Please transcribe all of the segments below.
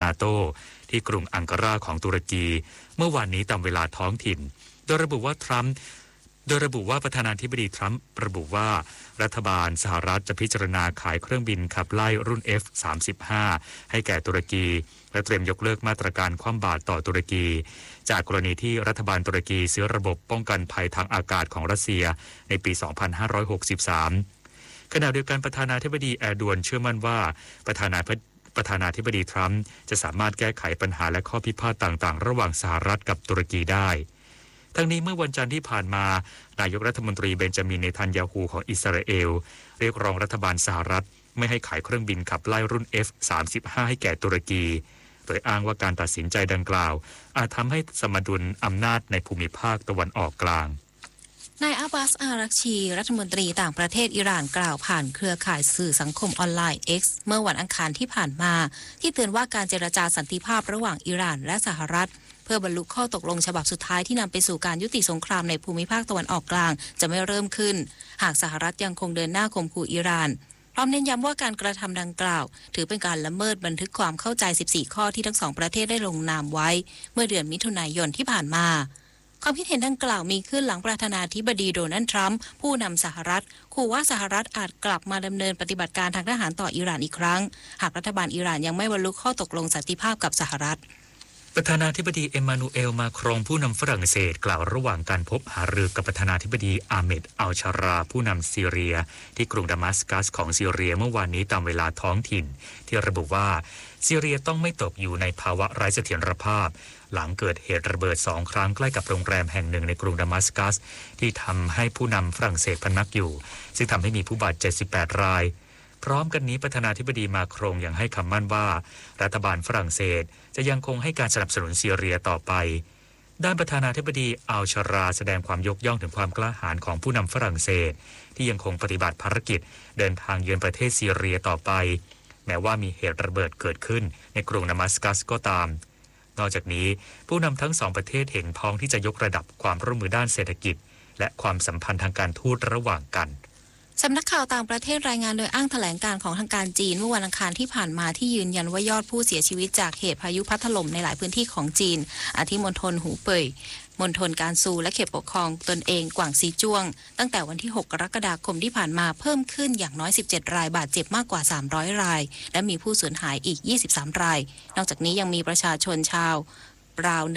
โตที่กรุงอังการาของตุรกีเมื่อวานนี้ตามเวลาท้องถิ่นโดยระบุว่าประธานาธิบดีทรัมป์ระบุว่ารัฐบาลสหรัฐจะพิจารณาขายเครื่องบินขับไล่รุ่น F-35 ให้แก่ตุรกีและเตรียมยกเลิกมาตรการคว่ำบาตรต่อตุรกีจากกรณีที่รัฐบาลตุรกีซื้อระบบป้องกันภัยทางอากาศของรัสเซียในปี 2563 ขณะเดียวกันประธานาธิบดีแอร์ดวนเชื่อมั่นว่าประธานาธิบดีทรัมป์จะสามารถแก้ไขปัญหาและข้อพิพาทต่างๆระหว่างสหรัฐกับตุรกีได้ทั้งนี้เมื่อวันจันทร์ที่ผ่านมานายกรัฐมนตรีเบนจามินเนทันยาฮูของอิสราเอลเรียกร้องรัฐบาลสหรัฐไม่ให้ขายเครื่องบินขับไล่รุ่น F-35 ให้แก่ตุรกีโดยอ้างว่าการตัดสินใจดังกล่าวอาจทำให้สมดุลอำนาจในภูมิภาคตะวันออกกลางนายอาบบาส อารักชีรัฐมนตรีต่างประเทศอิหร่านกล่าวผ่านเครือข่ายสื่อสังคมออนไลน์ X เมื่อวันอังคารที่ผ่านมาที่เตือนว่าการเจรจาสันติภาพระหว่างอิหร่านและสหรัฐเพื่อบรรลุข้อตกลงฉบับสุดท้ายที่นำไปสู่การยุติสงครามในภูมิภาคตะวันออกกลางจะไม่เริ่มขึ้นหากสหรัฐยังคงเดินหน้าข่มขู่อิหร่านพร้อมเน้นย้ำว่าการกระทำดังกล่าวถือเป็นการละเมิดบันทึกความเข้าใจ14ข้อที่ทั้งสองประเทศได้ลงนามไว้เมื่อเดือนมิถุนายนที่ผ่านมาความคิดเห็นดังกล่าวมีขึ้นหลังประธานาธิบดีโดนัลด์ทรัมป์ผู้นำสหรัฐขู่ว่าสหรัฐอาจกลับมาดำเนินปฏิบัติการทางทหารต่ออิหร่านอีกครั้งหากรัฐบาลอิหร่านยังไม่บรรลุข้อตกลงสันติภาพกับสหรัฐประธานาธิบดีเอ็มมานูเอลมาครองผู้นำฝรั่งเศสกล่าวระหว่างการพบหารือกับประธานาธิบดีอาเมดอัลชาราผู้นำซีเรียที่กรุงดามัสกัสของซีเรียเมื่อวานนี้ตามเวลาท้องถิ่นที่ระบุว่าซีเรียต้องไม่ตกอยู่ในภาวะไร้เสถียรภาพหลังเกิดเหตุระเบิด2 ครั้งใกล้กับโรงแรมแห่งหนึ่งในกรุงดามัสกัสที่ทำให้ผู้นำฝรั่งเศสพำนักอยู่ซึ่งทำให้มีผู้บาดเจ็บ78 รายพร้อมกันนี้ประธานาธิบดีมาครงยังให้คำมั่นว่ารัฐบาลฝรั่งเศสจะยังคงให้การสนับสนุนซีเรียต่อไปด้านประธานาธิบดีอัลชาราแสดงความยกย่องถึงความกล้าหาญของผู้นำฝรั่งเศสที่ยังคงปฏิบัติภารกิจเดินทางเยือนประเทศซีเรียต่อไปแม้ว่ามีเหตุระเบิดเกิดขึ้นในกรุงดามัสกัสก็ตามนอกจากนี้ผู้นำทั้ง2ประเทศเห็นพ้องที่จะยกระดับความร่วมมือด้านเศรษฐกิจและความสัมพันธ์ทางการทูตระหว่างกันสำนักข่าวต่างประเทศรายงานโดยอ้างแถลงการของทางการจีนเมื่อวันอังคารที่ผ่านมาที่ยืนยันว่ายอดผู้เสียชีวิตจากเหตุพายุพัดถล่มในหลายพื้นที่ของจีนอาทิมณฑลหูเป่ยมณฑลการซูและเขตปกครองตนเองกวางซีจ้วงตั้งแต่วันที่6 กรกฎาคมที่ผ่านมาเพิ่มขึ้นอย่างน้อย17 รายบาดเจ็บมากกว่า300 รายและมีผู้สูญหายอีก23 รายนอกจากนี้ยังมีประชาชนชาวราว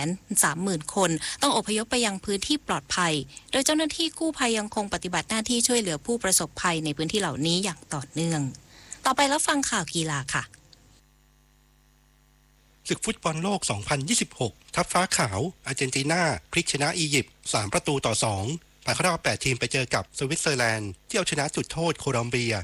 130,000 คนต้องอพยพไปยังพื้นที่ปลอดภัยโดยเจ้าหน้าที่กู้ภัยยังคงปฏิบัติหน้าที่ช่วยเหลือผู้ประสบภัยในพื้นที่เหล่านี้อย่างต่อเนื่องต่อไปแล้วฟังข่าวกีฬาค่ะศึกฟุตบอลโลก 2026 ทัพฟ้าขาวอาร์เจนตินาพลิกชนะอียิปต์3-2ผ่านเข้ารอบ8 ทีมไปเจอกับสวิตเซอร์แลนด์ที่เอาชนะจุดโทษโคลอมเบีย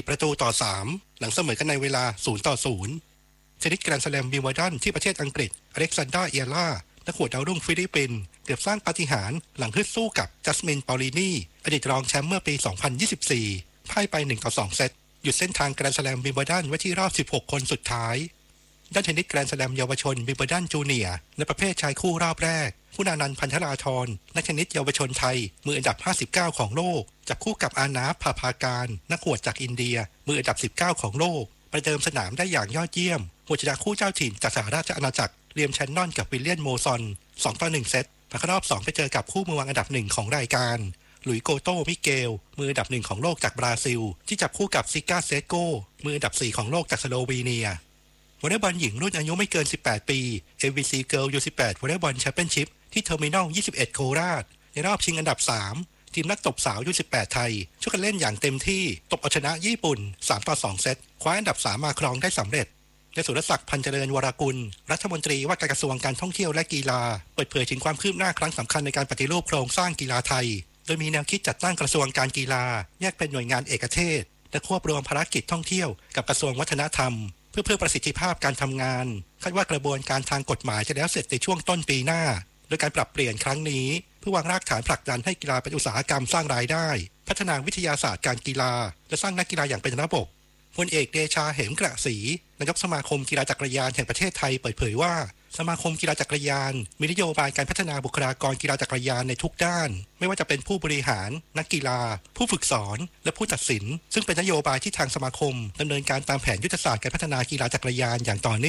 4-3หลังเสมอกันในเวลา0-0เทนนิสแกรนด์สแลมวิมเบิลดันที่ประเทศอังกฤษอเล็กซานดราเอียร่านักขวดดาวรุ่งฟิลิปปินส์เกือบสร้างปาฏิหาริย์หลังฮึดสู้กับจัสมินปาลินีอดีตรองแชมป์เมื่อปี 2024 พ่ายไป 1-2 เซตหยุดเส้นทางแกรนด์สแลมวิมเบิลดันไว้ที่รอบ 16 คนสุดท้ายด้านเทนนิสแกรนด์สแลมเยาวชนวิมเบิลดันจูเนียร์ในประเภทชายคู่รอบแรกคุณานันท์ พันธราธรนักเทนนิสเยาวชนไทยมืออันดับ 59 ของโลกจับคู่กับอานาฟ พาพาการนักขวดจากอินเดียมืออันดับ 19 ของโลกประเดิมสนามได้อย่างยอดเยี่ยมหัวชนะคู่เจ้าถิ่นจากสหราชอาณาจักรเลียมแชนนอนกับวิลเลียนโมซอน2-1 เซตผ่านเข้ารอบ2ไปเจอกับคู่มือวางอันดับ1ของรายการหลุยโกโตมิเกลมืออันดับ1ของโลกจากบราซิลที่จับคู่กับซิก้าเซโกมืออันดับ4ของโลกจากสโลวีเนียวอลเลย์บอลหญิงรุ่นอายุไม่เกิน18 ปี MVC Girl U18 วอลเลย์บอลแชมเปี้ยนชิพที่เทอร์มินอล21 โคราชในรอบชิงอันดับ3ทีมนักตบสาวU18 ไทยช่วยกันเล่นอย่างเต็มที่ตบเอาชนะญี่ปุ่น3-2 เซตคว้าอันดับ3มาครองได้สำเร็จนายสุรศักดิ์ พันเจริญวรกุลรัฐมนตรีว่าการกระทรวงการท่องเที่ยวและกีฬาเปิดเผยถึงความคืบหน้าครั้งสำคัญในการปฏิรูปโครงสร้างกีฬาไทยโดยมีแนวคิดจัดตั้งกระทรวงการกีฬาแยกเป็นหน่วยงานเอกเทศและควบรวมภารกิจท่องเที่ยวกับกระทรวงวัฒนธรรมเพื่อประสิทธิภาพการทำงานคาดว่ากระบวนการทางกฎหมายจะแล้วเสร็จในช่วงต้นปีหน้าโดยการปรับเปลี่ยนครั้งนี้เพื่อวางรากฐานผลักดันให้กีฬาเป็นอุตสาหกรรมสร้างรายได้พัฒนาวิทยาศาสตร์การกีฬาและสร้างนักกีฬาอย่างเป็นระบบพลเอกเดชาเหมกระศรีนายกสมาคมกีฬาจักรยานแห่งประเทศไทยเปิดเผยว่าสมาคมกีฬาจักรยานมีนโยบายการพัฒนาบุคลากรกีฬาจักรยานในทุกด้านไม่ว่าจะเป็นผู้บริหารนักกีฬาผู้ฝึกสอนและผู้ตัดสินซึ่งเป็นนโยบายที่ทางสมาคมดำเนินการตามแผนยุทธศาสตร์การพัฒนากีฬาจักรยานอย่างต่อเนื่อง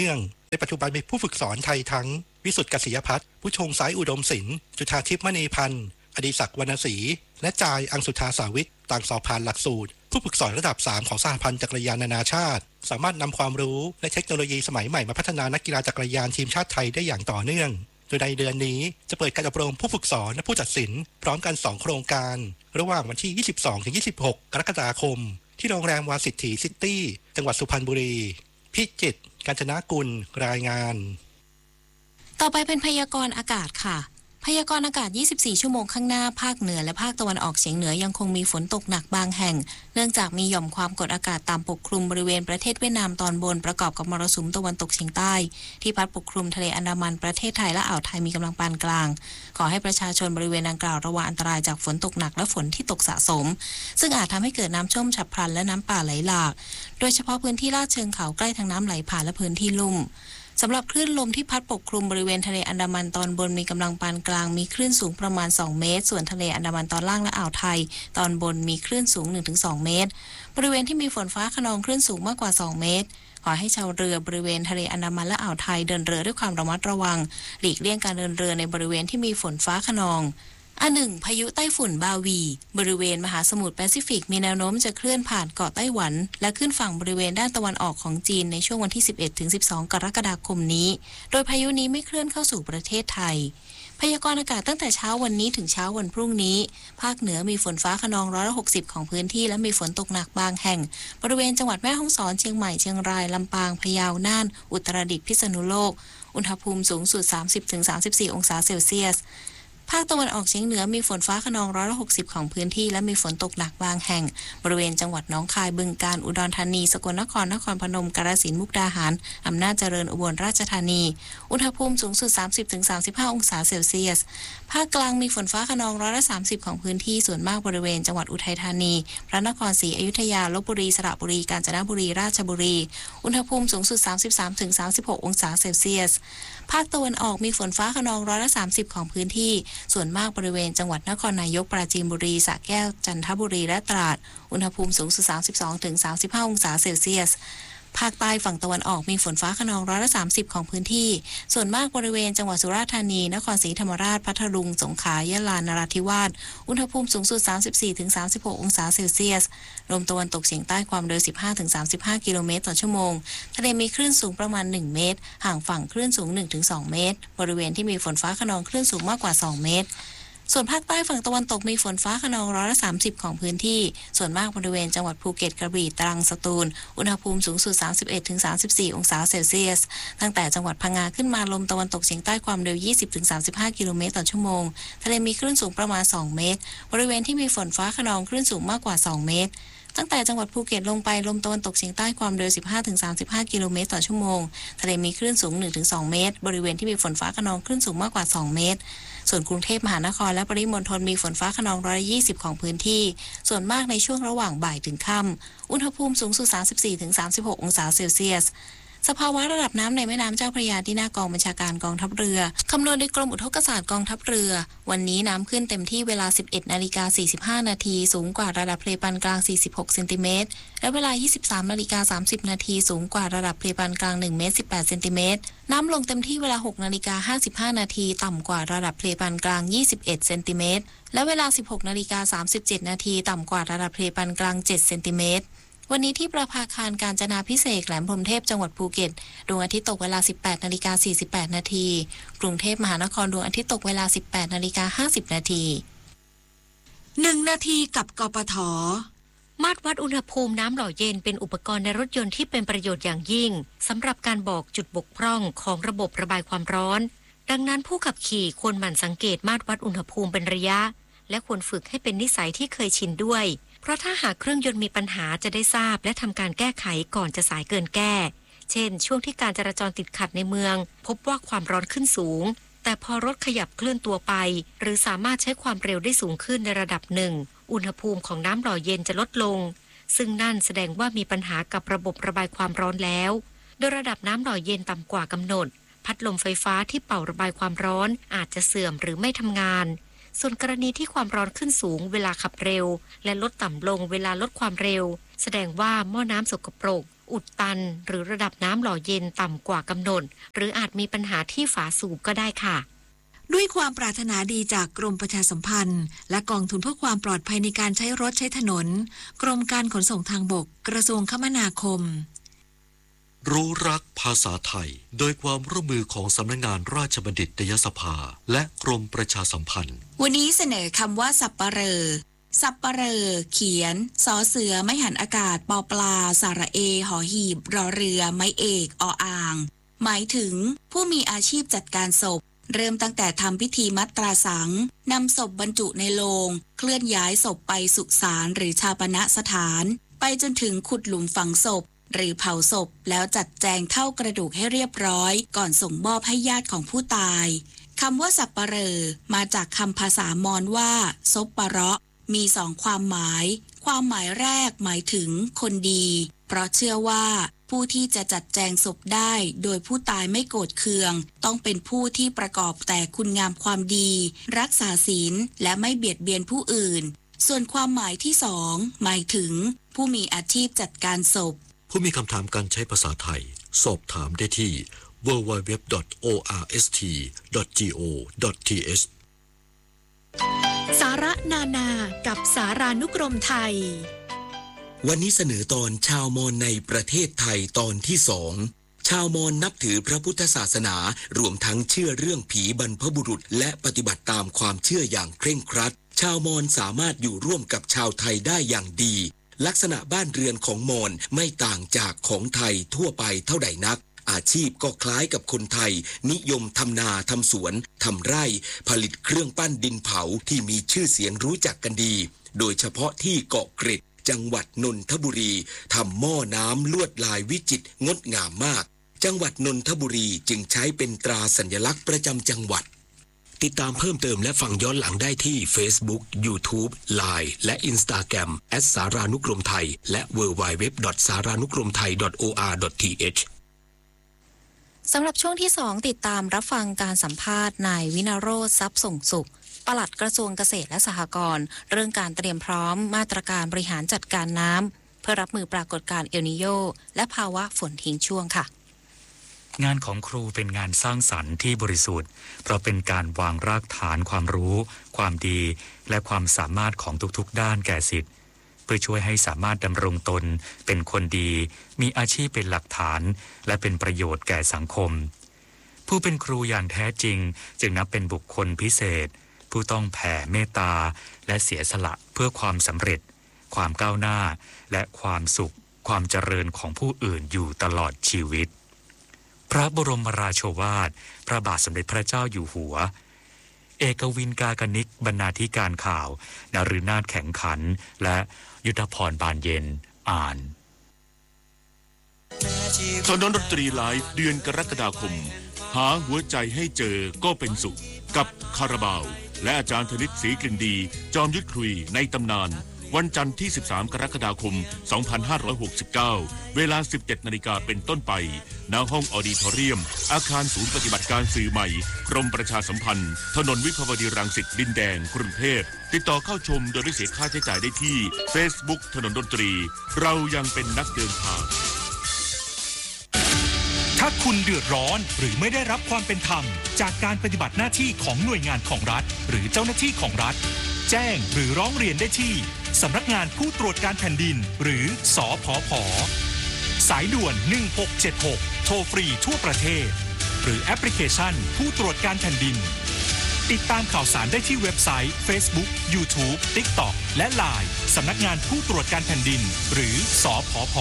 ในปัจจุบันมีผู้ฝึกสอนไทยทั้งวิสุทธิ์กษิยพัฒน์ผู้ชงสายอุดมศิลป์จุฑาทิพย์มณีพันธ์อดิศักดิ์วรรณศรีและจายอังสุธาสาวิทย์ต่างสอบผ่านหลักสูตรผู้ฝึกสอนระดับ 3 ของสหพันธ์จักรยานนานาชาติสามารถนำความรู้และเทคโนโลยีสมัยใหม่มาพัฒนานักกีฬาจักรยานทีมชาติไทยได้อย่างต่อเนื่องโดยในเดือนนี้จะเปิดการอบรมผู้ฝึกสอนและผู้ตัดสินพร้อมกัน2โครงการระหว่างวันที่ 22-26 กรกฎาคมที่โรงแรมวาสิทธิซิตี้จังหวัดสุพรรณบุรีพิจิตรกาญจนกุลรายงานต่อไปเป็นพยากรณ์อากาศค่ะพยากรณ์อากาศ24ชั่วโมงข้างหน้าภาคเหนือและภาคตะวันออกเฉียงเหนือยังคงมีฝนตกหนักบางแห่งเนื่องจากมีหย่อมความกดอากาศต่ำปกคลุมบริเวณประเทศเวียดนามตอนบนประกอบกับมรสุมตะวันตกเฉียงใต้ที่พัดปกคลุมทะเลอันดามันประเทศไทยและอ่าวไทยมีกำลังปานกลางขอให้ประชาชนบริเวณดังกล่าวระวังอันตรายจากฝนตกหนักและฝนที่ตกสะสมซึ่งอาจทำให้เกิดน้ำท่วมฉับพลันและน้ำป่าไหลหลากโดยเฉพาะพื้นที่ลาดเชิงเขาใกล้ทางน้ำไหลผ่านและพื้นที่ลุ่มสำหรับคลื่นลมที่พัดปกคลุมบริเวณทะเลอันดามันตอนบนมีกำลังปานกลางมีคลื่นสูงประมาณ2เมตรส่วนทะเลอันดามันตอนล่างและอ่าวไทยตอนบนมีคลื่นสูง 1-2 เมตรบริเวณที่มีฝนฟ้าคะนองคลื่นสูงมากกว่า2เมตรขอให้ชาวเรือบริเวณทะเลอันดามันและอ่าวไทยเดินเรือด้วยความระมัดระวังหลีกเลี่ยงการเดินเรือในบริเวณที่มีฝนฟ้าคะนอง1พายุไต้ฝุ่นบาวีบริเวณมหาสมุทรแปซิฟิกมีแนวโน้มจะเคลื่อนผ่านเกาะไต้หวันและขึ้นฝั่งบริเวณด้านตะวันออกของจีนในช่วงวันที่ 11-12 กรกฎาคมนี้โดยพายุนี้ไม่เคลื่อนเข้าสู่ประเทศไทยพยากรณ์อากาศตั้งแต่เช้าวันนี้ถึงเช้าวันพรุ่งนี้ภาคเหนือมีฝนฟ้าคะนอง160ของพื้นที่และมีฝนตกหนักบางแห่งบริเวณจังหวัดแม่ฮ่องสอนเชียงใหม่เชียงรายลำปางพะเยาน่านอุตรดิตถ์พิษณุโลกอุณหภูมิสูงสุด 30-34 องศาเซลเซียสภาคตะวันออกเฉียงเหนือมีฝนฟ้าคะนอง160ของพื้นที่และมีฝนตกหนักบางแห่งบริเวณจังหวัดหนองคายบึงกาฬอุดรธานีสกลนครนครพนมกาฬสินธุ์มุกดาหารอำนาจเจริญอุบลราชธานีอุณหภูมิสูงสุด 30-35 องศาเซลเซียสภาคกลางมีฝนฟ้าคะนอง30ของพื้นที่ส่วนมากบริเวณจังหวัดอุทัยธานีพระนครศรีอยุธยาลพบุรีสระบุรีกาญจนบุรีราชบุรีอุณหภูมิสูงสุด 33-36 องศาเซลเซียสภาคตะวันออกมีฝนฟ้าคะนอง30ของพื้นที่ส่วนมากบริเวณจังหวัดนครนายกปราจีนบุรีสระแก้วจันทบุรีและตราดอุณหภูมิสูงสุด 32-35 องศาเซลเซียสภาคใต้ฝั่งตะวันออกมีฝนฟ้าคะนอง30ของพื้นที่ส่วนมากบริเวณจังหวัดสุราษฎร์ธานีนครศรีธรรมราชพัทลุงสงขลายะลานราธิวาสอุณหภูมิสูงสุด 34-36 องศาเซลเซียสลมตะวันตกเฉียงใต้ความเร็ว 15-35 กิโลเมตรต่อชั่วโมงทะเลมีคลื่นสูงประมาณ1เมตรห่างฝั่งคลื่นสูง 1-2 เมตรบริเวณที่มีฝนฟ้าคะนองคลื่นสูงมากกว่า2เมตรส่วนภาคใต้ฝั่งตะวันตกมีฝนฟ้าคะนอง30ของพื้นที่ส่วนมากบริเวณจังหวัดภูเก็ตกระบี่ตรังสตูลอุณหภูมิสูงสุด 31-34 องศาเซลเซียสตั้งแต่จังหวัดพังงาขึ้นมาลมตะวันตกเฉียงใต้ความเร็ว 20-35 กิโลเมตรต่อชั่วโมงทะเลมีคลื่นสูงประมาณ2เมตรบริเวณที่มีฝนฟ้าคะนองคลื่นสูงมากกว่า2เมตรตั้งแต่จังหวัดภูเก็ตลงไปลมตะวันตกเฉียงใต้ความเร็ว 15-35 กิโลเมตรต่อชั่วโมงทะเลมีคลื่นสูง 1-2 เมตรบริเวณที่มีฝนฟ้าคะนองคลื่นสูงมากกว่า2เมตรส่วนกรุงเทพมหานครและปริมณฑลมีฝนฟ้าคะนอง120ของพื้นที่ส่วนมากในช่วงระหว่างบ่ายถึงค่ำอุณหภูมิสูงสุด 34-36 องศาเซลเซียสสภาวะระดับน้ำในแม่น้ำเจ้าพระยาที่หน้ากองบัญชาการกองทัพเรือคำนวณโดยกรมอุทกศาสตร์กองทัพเรือวันนี้น้ำขึ้นเต็มที่เวลา 11:45 นาทีสูงกว่าระดับทะเลปานกลาง46เซนติเมตรและเวลา 23:30 นาทีสูงกว่าระดับทะเลปานกลาง1เมตร18เซนติเมตรน้ำลงเต็มที่เวลา 6:55 นาทีต่ำกว่าระดับทะเลปานกลาง21เซนติเมตรและเวลา 16:37 นาทีต่ำกว่าระดับทะเลปานกลาง7เซนติเมตรวันนี้ที่ประภาคารกาญจนาภิเษกแหลมพรหมเทพจังหวัดภูเก็ตดวงอาทิตย์ตกเวลา 18:48 นาทีกรุงเทพมหานครดวงอาทิตย์ตกเวลา 18:50 นาที 1 นาทีกับกปท. มาตรวัดอุณหภูมิน้ำหล่อเย็นเป็นอุปกรณ์ในรถยนต์ที่เป็นประโยชน์อย่างยิ่งสำหรับการบอกจุดบกพร่องของระบบระบายความร้อนดังนั้นผู้ขับขี่ควรหมั่นสังเกตมาตรวัดอุณหภูมิเป็นระยะและควรฝึกให้เป็นนิสัยที่เคยชินด้วยเพราะถ้าหากเครื่องยนต์มีปัญหาจะได้ทราบและทำการแก้ไขก่อนจะสายเกินแก้เช่นช่วงที่การจราจรติดขัดในเมืองพบว่าความร้อนขึ้นสูงแต่พอรถขยับเคลื่อนตัวไปหรือสามารถใช้ความเร็วได้สูงขึ้นในระดับหนึ่งอุณหภูมิของน้ำหล่อเย็นจะลดลงซึ่งนั่นแสดงว่ามีปัญหากับระบบระบายความร้อนแล้วโดยระดับน้ำหล่อเย็นต่ำกว่ากำหนดพัดลมไฟฟ้าที่เป่าระบายความร้อนอาจจะเสื่อมหรือไม่ทำงานส่วนกรณีที่ความร้อนขึ้นสูงเวลาขับเร็วและลดต่ำลงเวลาลดความเร็วแสดงว่าหม้อน้ำสกปรกอุดตันหรือระดับน้ำหล่อเย็นต่ำกว่ากำหนดหรืออาจมีปัญหาที่ฝาสูบก็ได้ค่ะด้วยความปรารถนาดีจากกรมประชาสัมพันธ์และกองทุนเพื่อความปลอดภัยในการใช้รถใช้ถนนกรมการขนส่งทางบกกระทรวงคมนาคมรู้รักภาษาไทยโดยความร่วมมือของสำนักงานราชบัณฑิตยสภาและกรมประชาสัมพันธ์วันนี้เสนอคำว่าสับปะเหร่อสับปะเหร่อเขียนสอเสือไม่หันอากาศปอปลาสระเอหอหีบรอเรือไม้เอกออ่างหมายถึงผู้มีอาชีพจัดการศพเริ่มตั้งแต่ทำพิธีมัตราสังนำศพบรรจุในโลงเคลื่อนย้ายศพไปสุสานหรือชาปนสถานไปจนถึงขุดหลุมฝังศพหรือเผาศพแล้วจัดแจงเท่ากระดูกให้เรียบร้อยก่อนส่งมอบให้ญาติของผู้ตายคำว่าสับปะเหร่อมาจากคำภาษามอญว่าซบปะเราะมีสองความหมายความหมายแรกหมายถึงคนดีเพราะเชื่อว่าผู้ที่จะจัดแจงศพได้โดยผู้ตายไม่โกรธเคืองต้องเป็นผู้ที่ประกอบแต่คุณงามความดีรักษาศีลและไม่เบียดเบียนผู้อื่นส่วนความหมายที่สองหมายถึงผู้มีอาชีพจัดการศพผู้มีคำถามการใช้ภาษาไทยสอบถามได้ที่ www.orst.go.th สาระนานากับสารานุกรมไทยวันนี้เสนอตอนชาวมอญในประเทศไทยตอนที่2ชาวมอญนับถือพระพุทธศาสนารวมทั้งเชื่อเรื่องผีบรรพบุรุษและปฏิบัติตามความเชื่ออย่างเคร่งครัดชาวมอญสามารถอยู่ร่วมกับชาวไทยได้อย่างดีลักษณะบ้านเรือนของมอญไม่ต่างจากของไทยทั่วไปเท่าใดนักอาชีพก็คล้ายกับคนไทยนิยมทำนาทำสวนทำไร่ผลิตเครื่องปั้นดินเผาที่มีชื่อเสียงรู้จักกันดีโดยเฉพาะที่เกาะเกร็ดจังหวัดนนทบุรีทำหม้อน้ำลวดลายวิจิตรงดงามมากจังหวัดนนทบุรีจึงใช้เป็นตราสัญลักษณ์ประจำจังหวัดติดตามเพิ่มเติมและฟังย้อนหลังได้ที่ Facebook YouTube Line และ Instagram @ สารานุกรมไทยและ www.saranukromthai.or.th สำหรับช่วงที่2ติดตามรับฟังการสัมภาษณ์นายวินโรจน์ทรัพย์ส่งสุขปลัดกระทรวงเกษตรและสหกรณ์เรื่องการเตรียมพร้อมมาตรการบริหารจัดการน้ำเพื่อรับมือปรากฏการณ์เอลนิโญและภาวะฝนทิ้งช่วงค่ะงานของครูเป็นงานสร้างสรรค์ที่บริสุทธิ์เพราะเป็นการวางรากฐานความรู้ความดีและความสามารถของทุกๆด้านแก่ศิษย์เพื่อช่วยให้สามารถดำรงตนเป็นคนดีมีอาชีพเป็นหลักฐานและเป็นประโยชน์แก่สังคมผู้เป็นครูอย่างแท้จริงจึงนับเป็นบุคคลพิเศษผู้ต้องแผ่เมตตาและเสียสละเพื่อความสำเร็จความก้าวหน้าและความสุขความเจริญของผู้อื่นอยู่ตลอดชีวิตพระบรมราโชวาทพระบาทสมเด็จพระเจ้าอยู่หัวเอกวินกากนิกบรรณาธิการข่าวนฤนาถแข็งขันและยุทธพรบานเย็นอ่านถนนดนตรีไลฟ์เดือนกรกฎาคมหาหัวใจให้เจอก็เป็นสุขกับคาราบาวและอาจารย์ธนิตศรีกลิ่นดีจอมยุทธคุยในตำนานวันจันทร์ที่13กรกฎาคม2569เวลา 17:00 น.เป็นต้นไปณห้องออดิทอเรียมอาคารศูนย์ปฏิบัติการสื่อใหม่กรมประชาสัมพันธ์ถนนวิภาวดีรังสิตดินแดงกรุงเทพติดต่อเข้าชมโดยไม่เสียค่าใช้จ่ายได้ที่ Facebook ถนนดนตรีเรายังเป็นนักเดินทางถ้าคุณเดือดร้อนหรือไม่ได้รับความเป็นธรรมจากการปฏิบัติหน้าที่ของหน่วยงานของรัฐหรือเจ้าหน้าที่ของรัฐแจ้งหรือร้องเรียนได้ที่สำนักงานผู้ตรวจการแผ่นดินหรือสผผ.สายด่วน1676โทรฟรีทั่วประเทศหรือแอปพลิเคชันผู้ตรวจการแผ่นดินติดตามข่าวสารได้ที่เว็บไซต์ Facebook YouTube TikTok และ LINE สำนักงานผู้ตรวจการแผ่นดินหรือสผผ.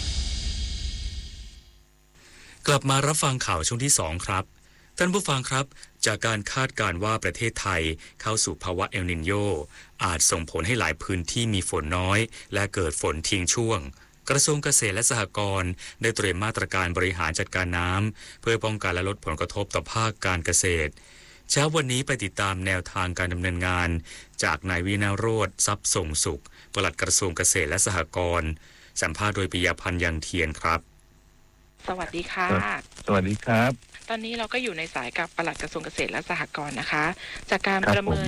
กลับมารับฟังข่าวช่วงที่2ครับท่านผู้ฟังครับจากการคาดการณ์ว่าประเทศไทยเข้าสู่ภาวะเอลนิโญอาจส่งผลให้หลายพื้นที่มีฝนน้อยและเกิดฝนทิ้งช่วงกระทรวงเกษตรและสหกรณ์ได้เตรียมมาตรการบริหารจัดการน้ำเพื่อป้องกันและลดผลกระทบต่อภาคการเกษตรเช้าวันนี้ไปติดตามแนวทางการดำเนินงานจากนายวินโรจน์ทรัพย์ส่งสุขปลัดกระทรวงเกษตรและสหกรณ์สัมภาษณ์โดยปิยพันธ์ยังเทียนครับสวัสดีค่ะสวัสดีครับตอนนี้เราก็อยู่ในสายกับปลัดกระทรวงเกษตรและสหกรณ์นะคะจากการประเมินข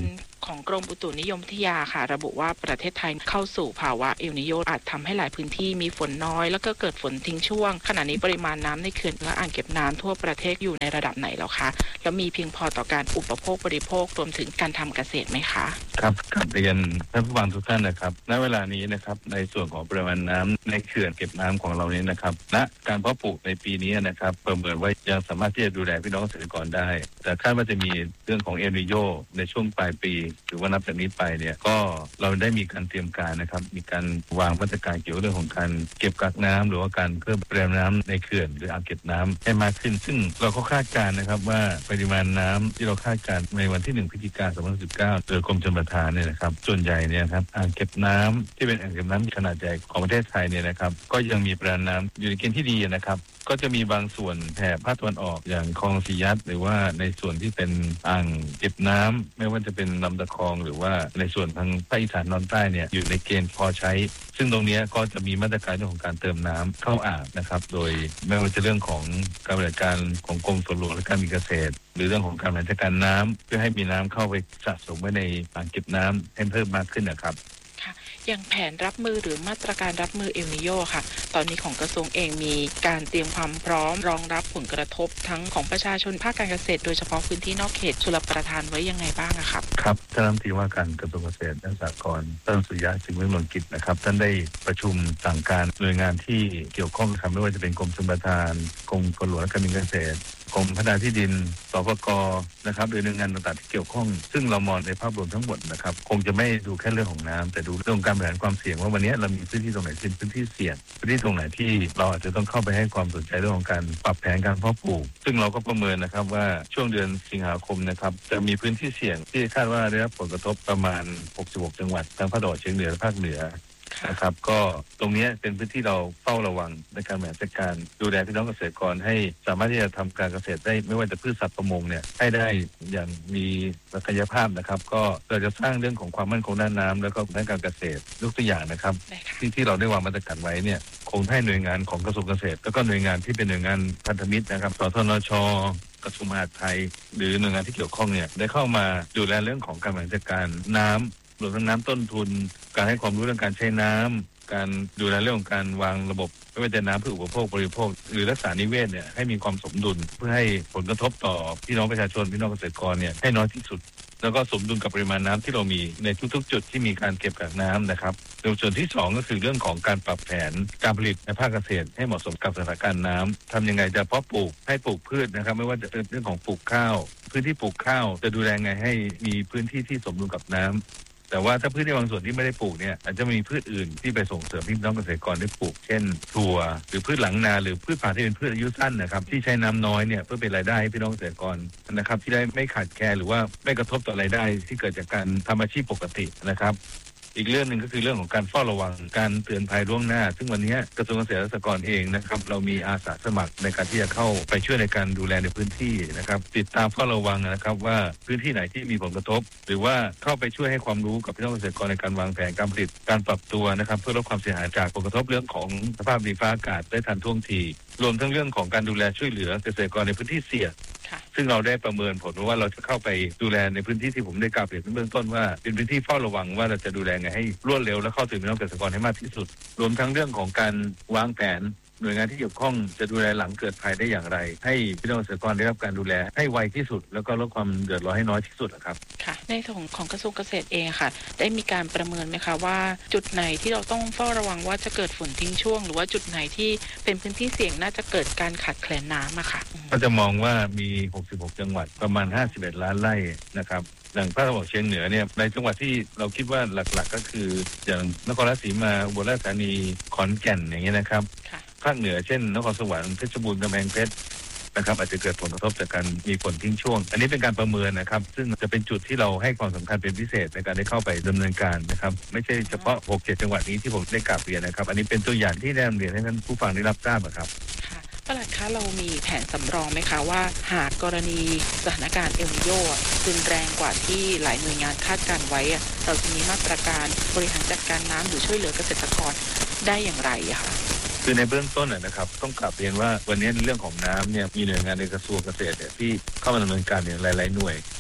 ของกรมอุตุนิยมวิทยาค่ะระบุว่าประเทศไทยเข้าสู่ภาวะเอลนิโญอาจทำให้หลายพื้นที่มีฝนน้อยแล้วก็เกิดฝนทิ้งช่วงขณะนี้ปริมาณน้ำในเขื่อนและอ่างเก็บน้ำทั่วประเทศอยู่ในระดับไหนแล้วคะแล้วมีเพียงพอต่อการอุปโภคบริโภครวมถึงการทำเกษตรไหมคะครับกับเรียนท่านผู้ฟังทุกท่านนะครับณเวลานี้นะครับในส่วนของปริมาณน้ำในเขื่อนเก็บน้ำของเรานี้นะครับณการเพาะปลูกในปีนี้นะครับประเมินว่ายังสามารถที่จะดูแลพี่น้องเกษตรกรได้แต่คาดว่าจะมีเรื่องของเอลนิโญในช่วงปลายปีหรือว่านับจากนี้ไปเนี่ยก็เราได้มีการเตรียมการนะครับมีการวางมาตรการเกี่ยวกับเรื่องของการเก็บกักน้ำหรือว่าการเพิ่มปริมาณน้ำในเขื่อนหรืออ่างเก็บน้ำให้มากขึ้นซึ่งเราก็คาดการณ์นะครับว่าปริมาณน้ำที่เราคาดการณ์ในวันที่1 พฤศจิกายน 2019โดยกรมชลประทานเนี่ยนะครับส่วนใหญ่เนี่ยครับอ่างเก็บน้ำที่เป็นอ่างเก็บน้ำขนาดใหญ่ของประเทศไทยเนี่ยนะครับก็ยังมีปริมาณน้ำอยู่ในเกณฑ์ที่ดีนะครับก็จะมีบางส่วนแถบภาคตะวันออกอย่างคลองสียัดหรือว่าในส่วนที่เป็นอ่างเก็บน้ำไม่ว่าจะเป็นลำตะคองหรือว่าในส่วนทางภาคอีสานตอนใต้เนี่ยอยู่ในเกณฑ์พอใช้ซึ่งตรงนี้ก็จะมีมาตรการเรื่องของการเติมน้ำเข้าอ่างนะครับโดยไม่ว่าจะเรื่องของการบริการของกรมสวนหลวงและการมีเกษตรหรือเรื่องของการบริหารจัดการน้ำเพื่อให้มีน้ำเข้าไปสะสมไว้ในอ่างเก็บน้ำให้เพิ่มมากขึ้นนะครับอย่างแผนรับมือหรือมาตรการรับมือเอลนิโญค่ะตอนนี้ของกระทรวงเองมีการเตรียมความพร้อมรองรับผลกระทบทั้งของประชาชนภาคการเกษตรโดยเฉพาะพื้นที่นอกเขตชลประทานไว้ยังไงบ้างครับครับท่านรัฐมนตรีว่าการกระทรวงเกษตรและสหกรณ์ท่านสุริยะ จึงรุ่งเรืองกิจนะครับท่านได้ประชุมสั่งการหน่วยงานที่เกี่ยวข้องครับไม่ว่าจะเป็นกรมชลประทานกรมฝนหลวงและการมีเกษตรกรมพัฒนาที่ดินสปก.นะครับโดยหน่วยงานต่างๆที่เกี่ยวข้องซึ่งเรามองในภาพรวมทั้งหมดนะครับคงจะไม่ดูแค่เรื่องของน้ำแต่ดูเรื่องการบริหารความเสี่ยงว่าวันนี้เรามีพื้นที่ตรงไหนเป็นพื้นที่เสี่ยงพื้นที่ตรงไหนที่เราอาจจะต้องเข้าไปให้ความสนใจเรื่องของการปรับแผนการเพาะปลูกซึ่งเราก็ประเมินนะครับว่าช่วงเดือนสิงหาคมนะครับจะมีพื้นที่เสี่ยงที่คาดว่าได้รับผลกระทบประมาณ66จังหวัดทางภาคตะวันออกเฉียงเหนือและภาคเหนือนะครับก็ตรงนี้เป็นพื้นที่เราเฝ้าระวังในการบริหารจัดการดูแลพี่น้องเกษตรกรให้สามารถที่จะทำการเกษตรได้ไม่ว่าจะพืชสัตว์ประมงเนี่ยให้ได้อย่างมีศักยภาพนะครับก็เราจะสร้างเรื่องของความมั่นคงด้านน้ำแล้วก็ด้านการเกษตรยกตัวอย่างนะครับที่เราได้วางมาตรการไว้เนี่ยคงให้หน่วยงานของกระทรวงเกษตรแล้วก็หน่วยงานที่เป็นหน่วยงานพันธมิตรนะครับสทนช.กระทรวงมหาดไทยหรือหน่วยงานที่เกี่ยวข้องเนี่ยได้เข้ามาดูแลเรื่องของการบริหารจัดการน้ำรวมทั้งน้ำต้นทุนการให้ความรู้เรื่องการใช้น้ำการดูแลเรื่องของการวางระบบไม่ว่าจะน้ำเพื่ออุปโภคบริโภคหรือรักษานิเวศเนี่ยให้มีความสมดุลเพื่อให้ผลกระทบต่อพี่น้องประชาชนพี่น้องเกษตรกรเนี่ยให้น้อยที่สุดแล้วก็สมดุลกับปริมาณน้ำที่เรามีในทุกๆจุดที่มีการเก็บกักน้ำนะครับโดยส่วนที่2ก็คือเรื่องของการปรับแผนการผลิตในภาคเกษตรให้เหมาะสมกับสถานการณ์น้ำทำยังไงจะเพาะปลูกให้ปลูกพืชนะครับไม่ว่าจะเป็นเรื่องของปลูกข้าวพื้นที่ปลูกข้าวจะดูแลไงให้มีพื้นที่ที่สมดุลกับน้ำแต่ว่าถ้าพืชในบางส่วนที่ไม่ได้ปลูกเนี่ยอาจจะมีพืชอื่นที่ไปส่งเสริมพี่น้องเกษตรกรได้ปลูกเช่นถั่วหรือพืชหลังนาหรือพืชป่าที่เป็นพืชอายุสั้นนะครับที่ใช้น้ำน้อยเนี่ยเพื่อเป็นรายได้ให้พี่น้องเกษตรกรนะครับที่ได้ไม่ขาดแคลนหรือว่าไม่กระทบต่อรายได้ที่เกิดจากการทำอาชีพปกตินะครับอีกเรื่องนึงก็คือเรื่องของการเฝ้าระวังการเตือนภัยล่วงหน้าซึ่งวันนี้กระทรวงเกษตรและสหกรณ์เองนะครับเรามีอาสาสมัครในการที่จะเข้าไปช่วยในการดูแลในพื้นที่นะครับติดตามเฝ้าระวังนะครับว่าพื้นที่ไหนที่มีผลกระทบหรือว่าเข้าไปช่วยให้ความรู้กับพี่น้องเกษตรกรในการวางแผนการผลิตการปรับตัวนะครับเพื่อลดความเสียหายจากผลกระทบเรื่องของสภาพดินฟ้าอากาศได้ทันท่วงทีรวมทั้งเรื่องของการดูแลช่วยเหลือเกษตรกรในพื้นที่เสี่ยงซึ่งเราได้ประเมินผลว่าเราจะเข้าไปดูแลในพื้นที่ที่ผมได้กล่าวเปรียบเบื้องต้นว่าเป็นพื้นที่เฝ้าระวังว่าเราจะดูแลไงให้รวดเร็วและเข้าถึงพี่น้องเกษตรกรให้มากที่สุดรวมทั้งเรื่องของการวางแผนหน่วยงานที่เกี่ยวข้องจะดูแลหลังเกิดภัยได้อย่างไรให้พี่น้องเกษตรกรได้รับการดูแลให้ไวที่สุดแล้วก็ลดความเดือดร้อนให้น้อยที่สุดครับค่ะในส่วนของกระทรวงเกษตรเองค่ะได้มีการประเมินไหมคะว่าจุดไหนที่เราต้องเฝ้าระวังว่าจะเกิดฝนทิ้งช่วงหรือว่าจุดไหนที่เป็นพื้นที่เสี่ยงน่าจะเกิดการขาดแคลนน้ำอะค่ะก็จะมองว่ามี66จังหวัดประมาณ51ล้านไร่นะครับอย่างภาคตะวันออกเฉียงเหนือเนี่ยในจังหวัดที่เราคิดว่าหลักๆก็คืออย่างนครราชสีมาอุบลราชธานีขอนแก่นอย่างเงี้ยนะครับภาคเหนือเช่นนครสวรรค์เพชรบูรณ์กำแพงเพชรนะครับอาจจะเกิดผลกระทบจากการมีฝนทิ้งช่วงอันนี้เป็นการประเมินนะครับซึ่งจะเป็นจุดที่เราให้ความสำคัญเป็นพิเศษในการได้เข้าไปดำเนินการนะครับไม่ใช่เฉพาะ 6-7 จังหวัดนี้ที่ผมได้กล่าวเรียนนะครับอันนี้เป็นตัวอย่างที่ได้นำเรียนให้ท่านผู้ฟังได้รับทราบครับปลัดคะเรามีแผนสำรองไหมคะว่าหากกรณีสถานการณ์เอลนิโญรุนแรงกว่าที่หลายหน่วยงานคาดการไว้เราจะมีมาตรการบริหารจัดการน้ำหรือช่วยเหลือเกษตรกรได้อย่างไรอะคะคือในเบื้องต้นนะครับต้องกลับเรียนว่าวันนี้ในเรื่องของน้ำเนี่ยมีหน่วยงานในกระทรวงเกษตรที่เข้ามาดำเนินการเนี่ยหลายๆหน่วย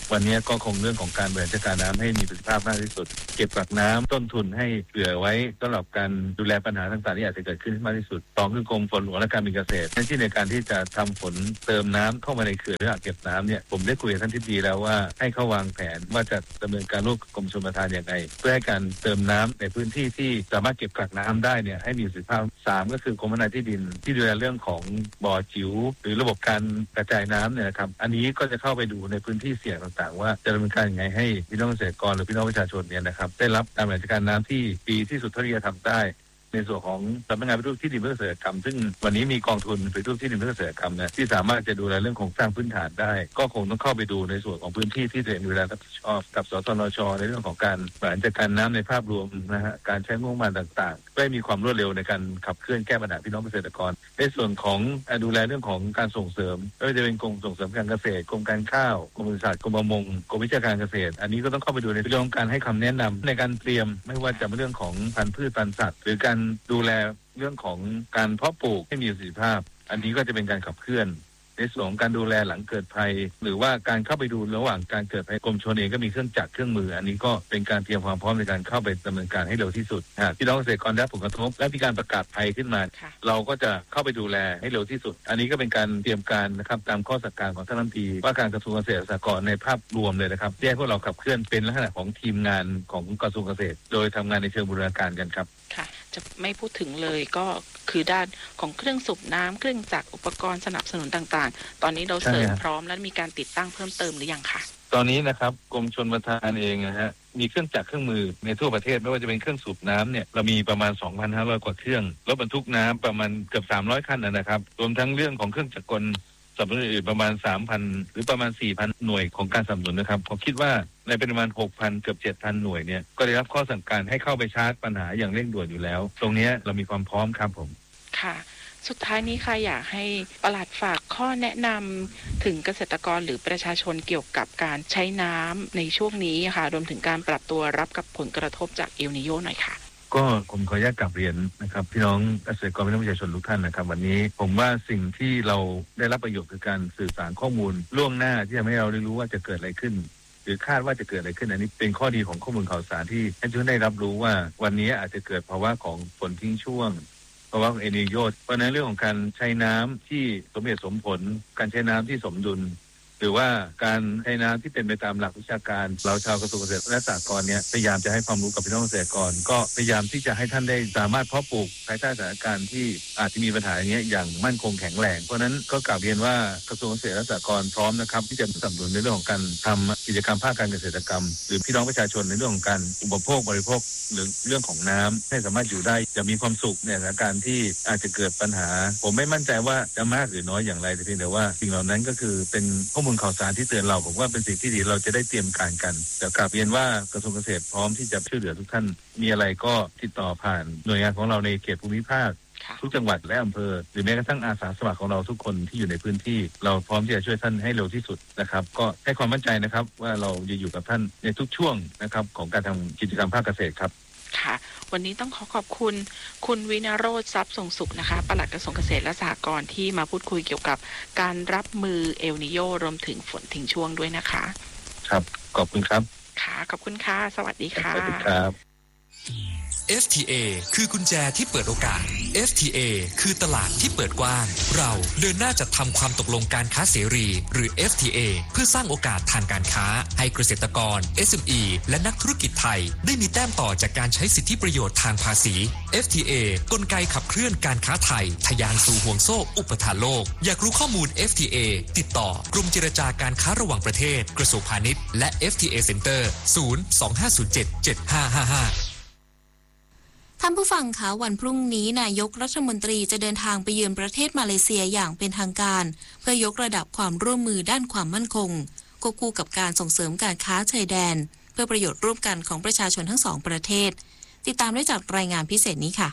วันนี้ก็คงเรื่องของการบริหารจัดการน้ำให้มีประสิทธิภาพมากที่สุดเก็บกักน้ำต้นทุนให้เหลือไว้สำหรับการดูแลปัญหาต่างๆที่อาจจะเกิดขึ้นมากที่สุด2คือกรมฝนหลวงและการบินเกษตรในการที่จะทำฝนเติมน้ำเข้ามาในเขื่อนหรืออ่างเก็บน้ำเนี่ยผมได้คุยกับท่านทิบดีแล้วว่าให้เขาวางแผนว่าจะดำเนินการร่วมกับกรมชลประทานอย่างไรเพื่อให้การเติมน้ำในพื้นที่ที่สามารถเก็บกักน้ำได้เนี่ยให้มีประสิทธิภาพ3ก็คือกรมพัฒนาที่ดินที่ดูแลเรื่องของบ่อจิ๋วหรือระบบการกระจายน้ำเนี่ยนะครับอันนี้ก็จะเข้าไปดูในพื้นที่เสี่ยงต่างๆว่าจะดำเนินการยังไงให้พี่น้องเกษตรกรหรือพี่น้องประชาชนเนี่ยนะครับได้รับการบริหารจัดการน้ำที่ดีที่สุดเท่าที่จะทำได้ในส่วนของสำนักงานปฏิรูปที่ดินเพื่อเกษตรกรรมซึ่งวันนี้มีกองทุนปฏิรูปที่ดินเพื่อเกษตรกรรมเนี่ยที่สามารถจะดูแลเรื่องของสร้างพื้นฐานได้ก็คงต้องเข้าไปดูในส่วนของพื้นที่ที่ตัวเองดูแลรับผิดชอบกับสตนช.ในเรื่องของการบริหารจัดการน้ำในภาพรวมนะฮะการใช้งบประมาณต่างๆเพื่อให้มีความรวดเร็วในการขับเคลื่อนแก้ปัญหาพี่น้องเกษตรกรในส่วนของดูแลเรื่องของการส่งเสริมไม่ว่าจะเป็นกรมส่งเสริมการเกษตรกรมการข้าวกรมปศุสัตว์กรมประมงกรมวิชาการเกษตรอันนี้ก็ต้องเข้าไปดูในเรื่องของการให้คำแนะนำในการเตรียมไม่ว่าจะเป็นเรื่องของพันธุ์พืชพันธุ์สัตว์หรือการดูแลเรื่องของการเพาะปลูกให้มีประสิทธิภาพอันนี้ก็จะเป็นการขับเคลื่อนในส่วนของการดูแลหลังเกิดภัยหรือว่าการเข้าไปดูระหว่างการเกิดภัยกรมชลเองก็มีเครื่องจักรเครื่องมืออันนี้ก็เป็นการเตรียมความพร้อมในการเข้าไปดำเนินการให้เร็วที่สุดพี่น้องเกษตรกรได้ผลกระทบและมีการประกาศภัยขึ้นมาเราก็จะเข้าไปดูแลให้เร็วที่สุดอันนี้ก็เป็นการเตรียมการนะครับตามข้อสั่งการของท่านรัฐมนตรีว่าการกระทรวงเกษตรและสหกรณ์ในภาพรวมเลยนะครับที่ให้พวกเราขับเคลื่อนเป็นลักษณะของทีมงานของกระทรวงเกษตรโดยทำงานในเชิงบูรณาการกันครับค่ะจะไม่พูดถึงเลยก็คือด้านของเครื่องสูบน้ำเครื่องจักรอุปกรณ์สนับสนุนต่างๆตอนนี้เราเสริมพร้อมและมีการติดตั้งเพิ่มเติมหรือยังคะตอนนี้นะครับกรมชลประทานเองนะฮะมีเครื่องจักรเครื่องมือในทั่วประเทศไม่ว่าจะเป็นเครื่องสูบน้ำเนี่ยเรามีประมาณ 2,500 กว่าเครื่องรถบรรทุกน้ำประมาณเกือบ300คันนะครับรวมทั้งเรื่องของเครื่องจักรกลสนับสนุนอื่นประมาณ 3,000 หรือประมาณ 4,000 หน่วยของการสนับสนุนนะครับผมคิดว่าในประมาณ 6,000 เกือบ 7,000 หน่วยเนี่ยก็ได้รับข้อสั่งการให้เข้าไปชาร์จปัญหาอย่างเร่งด่วนอยู่แล้วตรงนี้เรามีความพร้อมครับผมค่ะสุดท้ายนี้ค่ะอยากให้ปลัดฝากข้อแนะนำถึงเกษตรกรหรือประชาชนเกี่ยวกับการใช้น้ำในช่วงนี้ค่ะรวมถึงการปรับตัวรับกับผลกระทบจากเอลนีโญหน่อยค่ะก็ผมขออนุญาตกลับเรียนนะครับพี่น้องเกษตรกรพี่น้องประชาชนทุกท่านนะครับวันนี้ผมว่าสิ่งที่เราได้รับประโยชน์คือการสื่อสารข้อมูลล่วงหน้าที่ทำให้เราได้รู้ว่าจะเกิดอะไรขึ้นหรือคาดว่าจะเกิดอะไรขึ้นอันนี้เป็นข้อดีของข้อมูลข่าวสารที่ให้ทุกท่านได้รับรู้ว่าวันนี้อาจจะเกิดภาวะของฝนทิ้งช่วงเพราะว่าเอลนีโญเพราะนั้นเรื่องของการใช้น้ำที่สมเหตุสมผลการใช้น้ำที่สมดุลหรือว่าการใช้น้ำที่เป็นไปตามหลักวิชาการเราชาวกระทรวงเกษตรและสหกรณ์เนี่ยพยายามจะให้ความรู้กับพี่น้องเกษตรกรก็พยายามที่จะให้ท่านได้สามารถเพาะปลูกภายใต้สถานการณ์ที่อาจจะมีปัญหาอย่างเงี้ยอย่างมั่นคงแข็งแรงเพราะนั้นก็กล่าวเรียนว่ากระทรวงเกษตรและสหกรณ์พร้อมนะครับที่จะสนับสนุนในเรื่องของการทำกิจกรรมภาคการเกษตรกรรมหรือพี่น้องประชาชนในเรื่องของการอุปโภคบริโภคหรือเรื่องของน้ำให้สามารถอยู่ได้จะมีความสุขในสถานการณ์ที่อาจจะเกิดปัญหาผมไม่มั่นใจว่าจะมากหรือน้อยอย่างไรแต่เพียงแต่ว่าสิ่งเหล่านั้นก็คือเป็นข้อมูลข่าวสารที่เตือนเราผมว่าเป็นสิ่งที่ดีเราจะได้เตรียมการกันแต่กราบเรียนว่ากระทรวงเกษตรพร้อมที่จะช่วยเหลือทุกท่านมีอะไรก็ติดต่อผ่านหน่วยงานของเราในเขตภูมิภาคทุกจังหวัดและอำเภอหรือแม้กระทั่งอาสาสมัครของเราทุกคนที่อยู่ในพื้นที่เราพร้อมที่จะช่วยท่านให้เร็วที่สุดนะครับก็ให้ความมั่นใจนะครับว่าเราจะอยู่กับท่านในทุกช่วงนะครับของการทำกิจกรรมภาคเกษตรครับค่ะวันนี้ต้องขอบคุณคุณวินโรจน์ทรัพย์ส่งสุขนะคะปลัดกระทรวงเกษตรและสหกรณ์ที่มาพูดคุยเกี่ยวกับการรับมือเอลนีโญรวมถึงฝนทิ้งช่วงด้วยนะคะครับขอบคุณครับค่ะขอบคุณค่ะสวัสดีค่ะสวัสดีครับ FTA คือกุญแจที่เปิดโอกาส FTA คือตลาดที่เปิดกว้างเราเดินหน้าจัดทำความตกลงการค้าเสรีหรือ FTA เพื่อสร้างโอกาสทางการค้าให้เกษตรกร SME และนักธุรกิจไทยได้มีแต้มต่อจากการใช้สิทธิประโยชน์ทางภาษี FTA กลไกขับเคลื่อนการค้าไทยทะยานสู่ห่วงโซ่อุปทานโลกอยากรู้ข้อมูล FTA ติดต่อกรมเจรจาการค้าระหว่างประเทศกระทรวงพาณิชย์และ FTA Center 025077555 ท่านผู้ฟังคะวันพรุ่งนี้นายกรัฐมนตรีจะเดินทางไปเยือนประเทศมาเลเซียอย่างเป็นทางการเพื่อยกระดับความร่วมมือด้านความมั่นคงควบคู่กับการส่งเสริมการค้าชายแดนเพื่อประโยชน์ร่วมกันของประชาชนทั้งสองประเทศติดตามได้จากรายงานพิเศษนี้ค่ะ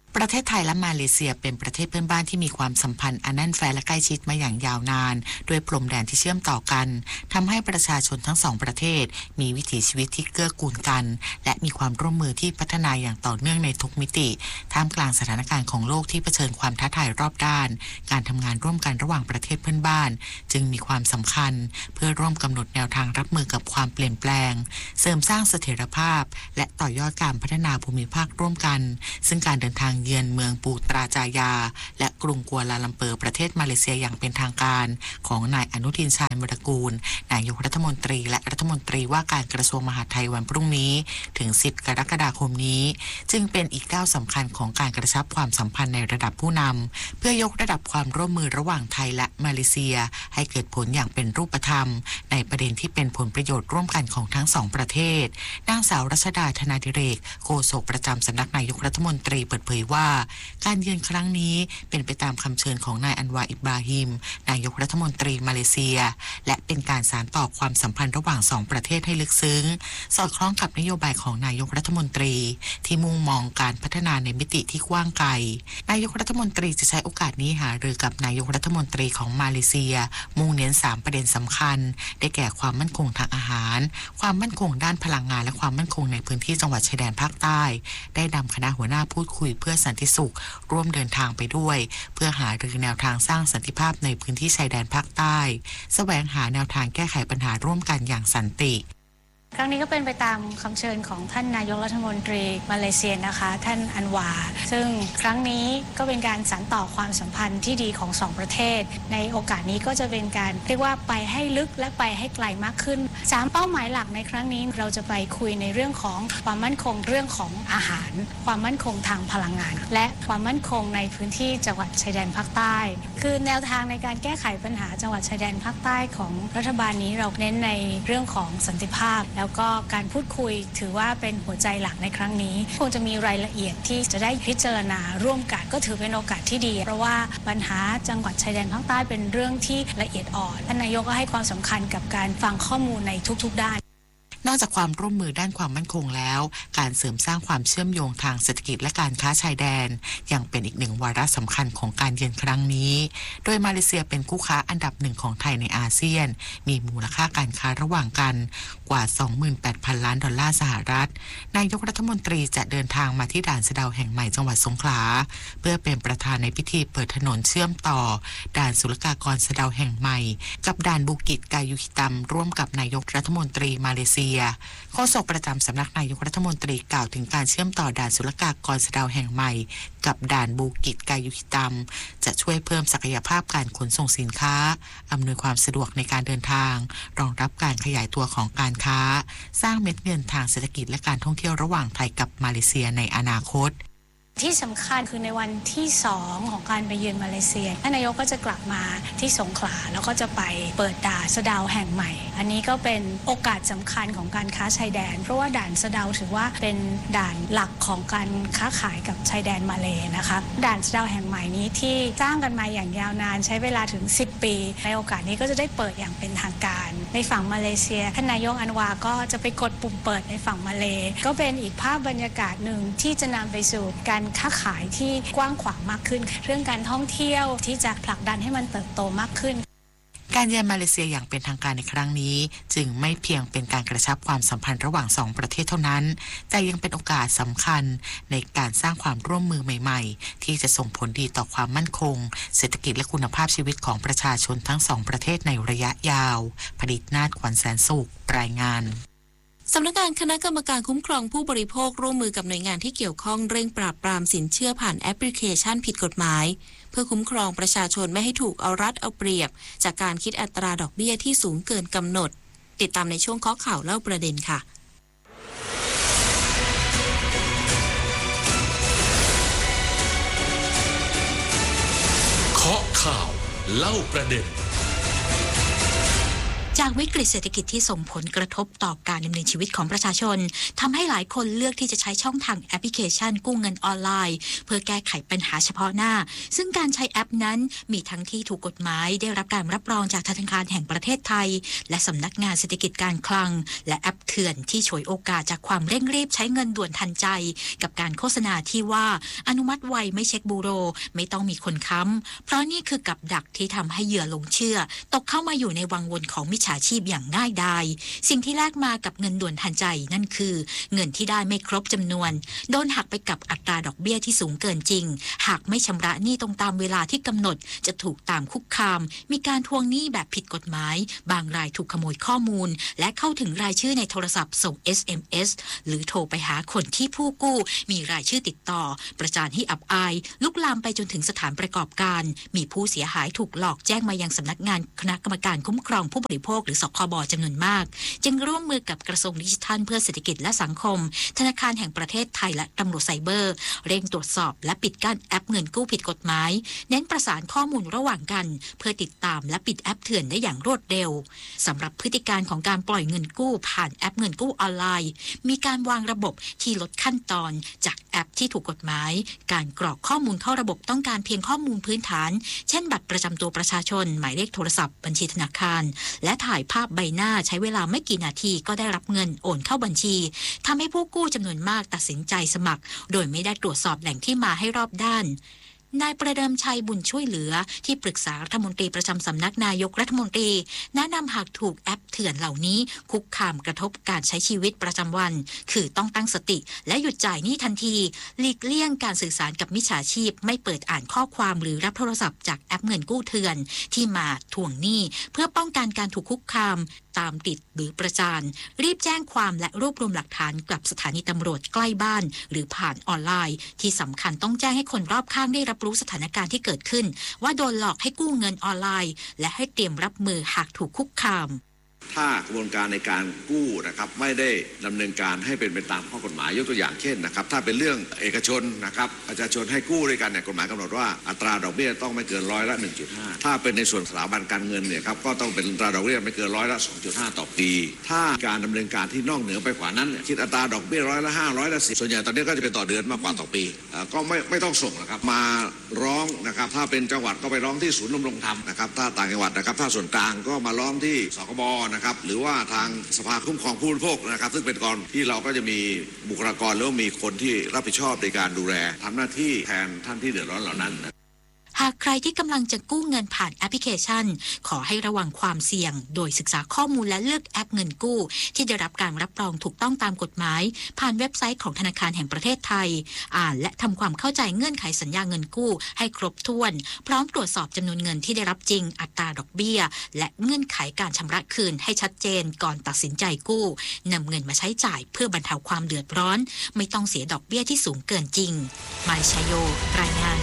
ประเทศไทยและมาเลเซียเป็นประเทศเพื่อนบ้านที่มีความสัมพันธ์อันแน่นแฟ้นและใกล้ชิดมาอย่างยาวนานด้วยพรมแดนที่เชื่อมต่อกันทำให้ประชาชนทั้งสองประเทศมีวิถีชีวิตที่เกื้อกูลกันและมีความร่วมมือที่พัฒนาอย่างต่อเนื่องในทุกมิติท่ามกลางสถานการณ์ของโลกที่เผชิญความท้าทายรอบด้านการทำงานร่วมกันระหว่างประเทศเพื่อนบ้านจึงมีความสำคัญเพื่อร่วมกำหนดแนวทางรับมือกับความเปลี่ยนแปลงเสริมสร้างเสถียรภาพและต่อยอดการพัฒนาภูมิภาคร่วมกันซึ่งการเดินทางเยือนเมืองปูตราจายาและกรุงกัวลาลัมเปอร์ประเทศมาเลเซียอย่างเป็นทางการของนายอนุทินชาญวิรากูลนายกรัฐมนตรีและรัฐมนตรีว่าการกระทรวงมหาดไทยวันพรุ่งนี้ถึง10กรกฎาคมนี้จึงเป็นอีกก้าวสำคัญของการกระชับความสัมพันธ์ในระดับผู้นำเพื่อยกระดับความร่วมมือระหว่างไทยและมาเลเซียให้เกิดผลอย่างเป็นรูปธรรมในประเด็นที่เป็นผลประโยชน์ร่วมกันของทั้งสองประเทศนางสาวรัชดาธนาดิเรกโฆษกประจำสำนักนายกรัฐมนตรีเปิดเผยว่าการเยือนครั้งนี้เป็นไปตามคำเชิญของนายอันวาอิบราฮิมนายกรัฐมนตรีมาเลเซียและเป็นการสานต่อความสัมพันธ์ระหว่างสองประเทศให้ลึกซึ้งสอดคล้องกับนโยบายของนายกรัฐมนตรีที่มุ่งมองการพัฒนาในมิติที่กว้างไกลนายกรัฐมนตรีจะใช้โอกาสนี้หารือกับนายกรัฐมนตรีของมาเลเซียมุ่งเน้น3ประเด็นสำคัญได้แก่ความมั่นคงทางอาหารความมั่นคงด้านพลังงานและความมั่นคงในพื้นที่จังหวัดชายแดนภาคใต้ได้นำคณะหัวหน้าพูดคุยเพื่อสันติสุขร่วมเดินทางไปด้วยเพื่อหารือแนวทางสร้างสันติภาพในพื้นที่ชายแดนภาคใต้แสวงหาแนวทางแก้ไขปัญหาร่วมกันอย่างสันติครั้งนี้ก็เป็นไปตามคำเชิญของท่านนายกรัฐมนตรีมาเลเซียนะคะท่านอันวาซึ่งครั้งนี้ก็เป็นการสานต่อความสัมพันธ์ที่ดีของสองประเทศในโอกาสนี้ก็จะเป็นการเรียกว่าไปให้ลึกและไปให้ไกลมากขึ้น3เป้าหมายหลักในครั้งนี้เราจะไปคุยในเรื่องของความมั่นคงเรื่องของอาหารความมั่นคงทางพลังงานและความมั่นคงในพื้นที่จังหวัดชายแดนภาคใต้คือแนวทางในการแก้ไขปัญหาจังหวัดชายแดนภาคใต้ของรัฐบาลนี้เราเน้นในเรื่องของสันติภาพแล้วก็การพูดคุยถือว่าเป็นหัวใจหลักในครั้งนี้คงจะมีรายละเอียดที่จะได้พิจารณาร่วมกันก็ถือเป็นโอกาสที่ดีเพราะว่าปัญหาจังหวัดชายแดนภาคใต้เป็นเรื่องที่ละเอียดอ่อนท่านนายกก็ให้ความสำคัญกับการฟังข้อมูลในทุกๆด้านนอกจากความร่วมมือด้านความมั่นคงแล้วการเสริมสร้างความเชื่อมโยงทางเศรษฐกิจและการค้าชายแดนยังเป็นอีกหนึ่งวาระสำคัญของการเยือนครั้งนี้โดยมาเลเซียเป็นคู่ค้าอันดับ1ของไทยในอาเซียนมีมูลค่าการค้าระหว่างกันกว่า 28,000 ล้านดอลลาร์สหรัฐนายกรัฐมนตรีจะเดินทางมาที่ด่านสะเดาแห่งใหม่จังหวัดสงขลาเพื่อเป็นประธานในพิธีเปิดถนนเชื่อมต่อด่านศุลกากรสะเดาแห่งใหม่กับด่านบูกิตกายุฮิตัมร่วมกับนายกรัฐมนตรีมาเลเซียโฆษกประจำสำนักนายกรัฐมนตรีกล่าวถึงการเชื่อมต่อด่านศุลกากรสะเดาแห่งใหม่กับด่านบูกิตกายุฮิตัมจะช่วยเพิ่มศักยภาพการขนส่งสินค้าอำนวยความสะดวกในการเดินทางรองรับการขยายตัวของการค้าสร้างเม็ดเงินทางเศรษฐกิจและการท่องเที่ยวระหว่างไทยกับมาเลเซียในอนาคตที่สำคัญคือในวันที่2ของการไปเยือนมาเลเซียท่านนายกก็จะกลับมาที่สงขลาแล้วก็จะไปเปิดด่านสะเดาแห่งใหม่อันนี้ก็เป็นโอกาสสำคัญของการค้าชายแดนเพราะว่าด่านสะเดาถือว่าเป็นด่านหลักของการค้าขายกับชายแดนมาเลนะคะด่านสะเดาแห่งใหม่นี้ที่สร้างกันมาอย่างยาวนานใช้เวลาถึง10 ปีในโอกาสนี้ก็จะได้เปิดอย่างเป็นทางการในฝั่งมาเลเซียท่านนายกอันวาก็จะไปกดปุ่มเปิดในฝั่งมาเลก็เป็นอีกภาพบรรยากาศหนึ่งที่จะนำไปสู่การค้าขายที่กว้างขวางมากขึ้นเรื่องการท่องเที่ยวที่จะผลักดันให้มันเติบโตมากขึ้นการเยือนมาเลเซียอย่างเป็นทางการในครั้งนี้จึงไม่เพียงเป็นการกระชับความสัมพันธ์ระหว่าง2ประเทศเท่านั้นแต่ยังเป็นโอกาสสำคัญในการสร้างความร่วมมือใหม่ๆที่จะส่งผลดีต่อความมั่นคงเศรษฐกิจและคุณภาพชีวิตของประชาชนทั้ง2ประเทศในระยะยาวผลิตนาฏขวัญแสนสุขรายงานสำนักงานคณะกรรมการคุ้มครองผู้บริโภคร่วมมือกับหน่วยงานที่เกี่ยวข้องเร่งปราบปรามสินเชื่อผ่านแอปพลิเคชันผิดกฎหมายเพื่อคุ้มครองประชาชนไม่ให้ถูกเอารัดเอาเปรียบจากการคิดอัตราดอกเบี้ยที่สูงเกินกำหนดติดตามในช่วงเคาะข่าวเล่าประเด็นค่ะเคาะข่าวเล่าประเด็นจากวิกฤตเศรษฐกิจที่ส่งผลกระทบต่อการดำเนินชีวิตของประชาชนทำให้หลายคนเลือกที่จะใช้ช่องทางแอปพลิเคชันกู้เงินออนไลน์เพื่อแก้ไขปัญหาเฉพาะหน้าซึ่งการใช้แอปนั้นมีทั้งที่ถูกกฎหมายได้รับการรับรองจากธนาคารแห่งประเทศไทยและสำนักงานเศรษฐกิจการคลังและแอปเถื่อนที่ฉวยโอกาสจากความเร่งรีบใช้เงินด่วนทันใจกับการโฆษณาที่ว่าอนุมัติไวไม่เช็คบูโรไม่ต้องมีคนค้ำเพราะนี่คือกับดักที่ทำให้เหยื่อหลงเชื่อตกเข้ามาอยู่ในวังวนของมิจฉาชีพอย่างง่ายดายสิ่งที่แลกมากับเงินด่วนทันใจนั่นคือเงินที่ได้ไม่ครบจำนวนโดนหักไปกับอัตราดอกเบี้ยที่สูงเกินจริงหากไม่ชำระหนี้ตรงตามเวลาที่กำหนดจะถูกตามคุกคามมีการทวงหนี้แบบผิดกฎหมายบางรายถูกขโมยข้อมูลและเข้าถึงรายชื่อในโทรศัพท์ส่ง SMS หรือโทรไปหาคนที่ผู้กู้มีรายชื่อติดต่อประจานให้อับอายลุกลามไปจนถึงสถานประกอบการมีผู้เสียหายถูกหลอกแจ้งมายังสำนักงานคณะกรรมการคุ้มครองผู้บริโภคหรือสคบ.จำนวนมากจึงร่วมมือกับกระทรวงดิจิทัลเพื่อเศรษฐกิจและสังคมธนาคารแห่งประเทศไทยและตำรวจไซเบอร์เร่งตรวจสอบและปิดกั้นแอปเงินกู้ผิดกฎหมายเน้นประสานข้อมูลระหว่างกันเพื่อติดตามและปิดแอปเถื่อนได้อย่างรวดเร็วสำหรับพฤติการของการปล่อยเงินกู้ผ่านแอปเงินกู้ออนไลน์มีการวางระบบที่ลดขั้นตอนจากแอปที่ถูกกฎหมายการกรอกข้อมูลเข้าระบบต้องการเพียงข้อมูลพื้นฐานเช่นบัตรประจำตัวประชาชนหมายเลขโทรศัพท์บัญชีธนาคารและถ่ายภาพใบหน้าใช้เวลาไม่กี่นาทีก็ได้รับเงินโอนเข้าบัญชีทำให้ผู้กู้จำนวนมากตัดสินใจสมัครโดยไม่ได้ตรวจสอบแหล่งที่มาให้รอบด้านนายประเดิมชัยบุญช่วยเหลือที่ปรึกษารัฐมนตรีประจำสำนักนายกรัฐมนตรีแนะนำหากถูกแอปเถื่อนเหล่านี้คุกคามกระทบการใช้ชีวิตประจำวันคือต้องตั้งสติและหยุดจ่ายหนี้ทันทีหลีกเลี่ยงการสื่อสารกับมิจฉาชีพไม่เปิดอ่านข้อความหรือรับโทรศัพท์จากแอปเงินกู้เถื่อนที่มาทวงหนี้เพื่อป้องกันการถูกคุกคามตามติดหรือประจานรีบแจ้งความและรวบรวมหลักฐานกับสถานีตำรวจใกล้บ้านหรือผ่านออนไลน์ที่สำคัญต้องแจ้งให้คนรอบข้างได้รับรู้สถานการณ์ที่เกิดขึ้นว่าโดนหลอกให้กู้เงินออนไลน์และให้เตรียมรับมือหากถูกคุกคามถ้ากระบวนการในการกู้นะครับไม่ได้ดำเนินการให้เป็นไปตามข้อกฎหมายยกตัวอย่างเช่นนะครับถ้าเป็นเรื่องเอกชนนะครับประชาชนให้กู้ด้วยกันเนี่ยกฎหมายกำหนดว่าอัตราดอกเบี้ยต้องไม่เกิน100% ถ้าเป็นในส่วนสถาบันการเงินเนี่ยครับก็ต้องเป็นอัตราดอกเบี้ยไม่เกิน2.5%ต่อปีถ้าการดำเนินการที่นอกเหนือไปกว่านั้นคิดอัตราดอกเบี้ย5%, 10%ส่วนใหญ่ตอนนี้ก็จะเป็นต่อเดือนมากกว่าต่อปีก็ไม่ต้องส่งนะครับมาร้องนะครับถ้าเป็นจังหวัดก็ไปร้องที่ศูนย์ดำรงธรรมนะครับถ้าต่างจังหวัดนะครับถ้าส่วนกลางก็มาร้องที่สคบ.นะครับหรือว่าทางสภาคุ้มครองผู้บริโภคนะครับซึ่งเป็นกองที่เราก็จะมีบุคลากรหรือมีคนที่รับผิดชอบในการดูแลทำหน้าที่แทนท่านที่เดือดร้อนเหล่านั้นหากใครที่กำลังจะกู้เงินผ่านแอปพลิเคชันขอให้ระวังความเสี่ยงโดยศึกษาข้อมูลและเลือกแอปเงินกู้ที่ได้รับการรับรองถูกต้องตามกฎหมายผ่านเว็บไซต์ของธนาคารแห่งประเทศไทยอ่านและทำความเข้าใจเงื่อนไขสัญญาเงินกู้ให้ครบถ้วนพร้อมตรวจสอบจำนวนเงินที่ได้รับจริงอัตราดอกเบี้ยและเงื่อนไขการชำระคืนให้ชัดเจนก่อนตัดสินใจกู้นำเงินมาใช้จ่ายเพื่อบรรเทาความเดือดร้อนไม่ต้องเสียดอกเบี้ยที่สูงเกินจริงมายชโยรายงาน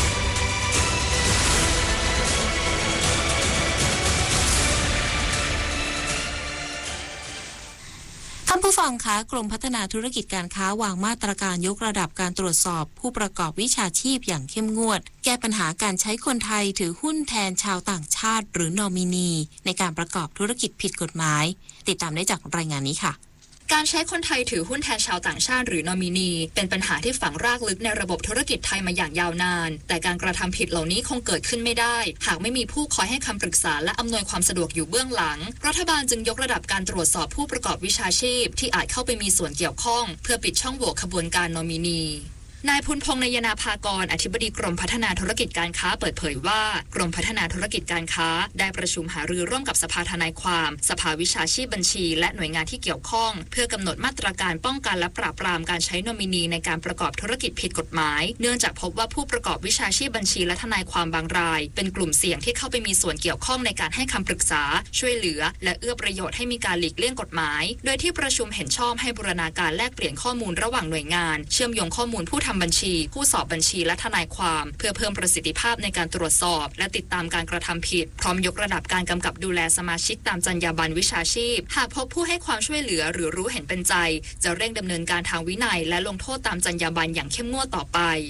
ท่านผู้ฟังคะกรมพัฒนาธุรกิจการค้าวางมาตรการยกระดับการตรวจสอบผู้ประกอบวิชาชีพอย่างเข้มงวดแก้ปัญหาการใช้คนไทยถือหุ้นแทนชาวต่างชาติหรือนอมินีในการประกอบธุรกิจผิดกฎหมายติดตามได้จากรายงานนี้ค่ะการใช้คนไทยถือหุ้นแทนชาวต่างชาติหรือนอมินีเป็นปัญหาที่ฝังรากลึกในระบบธุรกิจไทยมาอย่างยาวนานแต่การกระทำผิดเหล่านี้คงเกิดขึ้นไม่ได้หากไม่มีผู้คอยให้คำปรึกษาและอำนวยความสะดวกอยู่เบื้องหลังรัฐบาลจึงยกระดับการตรวจสอบผู้ประกอบวิชาชีพที่อาจเข้าไปมีส่วนเกี่ยวข้องเพื่อปิดช่องโหว่ขบวนการนอมินีนายพุนพงษ์นยนาภากรอธิบดีกรมพัฒนาธุรกิจการค้าเปิดเผยว่ากรมพัฒนาธุรกิจการค้าได้ประชุมหารือร่วมกับสภาทนายความสภาวิชาชีพบัญชีและหน่วยงานที่เกี่ยวข้องเพื่อกำหนดมาตรการป้องกันและปราบปรามการใช้นอมินีในการประกอบธุรกิจผิดกฎหมายเนื่องจากพบว่าผู้ประกอบวิชาชีพบัญชีและทนายความบางรายเป็นกลุ่มเสี่ยงที่เข้าไปมีส่วนเกี่ยวข้องในการให้คำปรึกษาช่วยเหลือและเอื้อประโยชน์ให้มีการหลีกเลี่ยงกฎหมายโดยที่ประชุมเห็นชอบให้บูรณาการแลกเปลี่ยนข้อมูลระหว่างหน่วยงานเชื่อมโยงข้อมูลผู้ทำบัญชีผู้สอบบัญชีและทนายความเพื่อเพิ่มประสิทธิภาพในการตรวจสอบและติดตามการกระทำผิดพร้อมยกระดับการกำกับดูแลสมาชิกตามจรรยาบรรณวิชาชีพหากพบผู้ให้ความช่วยเหลือหรือรู้เห็นเป็นใจจะเร่งดำเนินการทางวินัยและลงโทษตามจรรยาบรรณอย่างเข้มงวดต่อไป